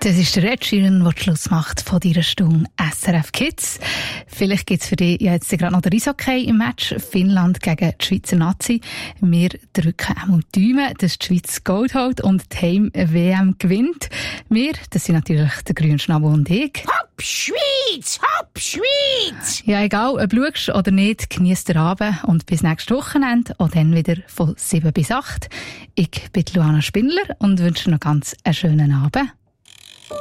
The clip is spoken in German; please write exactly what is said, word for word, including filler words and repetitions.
Das ist der Ed Sheeran, der Schluss macht von dieser Stunde S R F Kids. Vielleicht gibt es für dich ja jetzt gerade noch den Eishockey im Match Finnland gegen die Schweizer Nazi. Wir drücken einmal die Daumen, dass die Schweiz Gold holt und die Heim-W M gewinnt. Wir, das sind natürlich der Grünschnabel und ich. Hopp Schweiz! Hopp Schweiz! Ja, egal, ob du schaust oder nicht, genießt den Abend und bis nächstes Wochenende und dann wieder von sieben bis acht. Ich bin Luana Spindler und wünsche noch ganz einen schönen Abend.